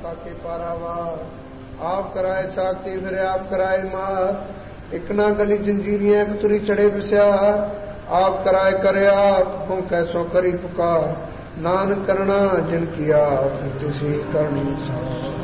काके पारावार। आप कराए साखती फिर आप कराए मार, एक ना गली जंजीरियां तुरी चढ़े बिस्यार। आप कराए करे आप हों कैसो करी पुकार, नानक करना जिन किया फिर तिसी करनी सार।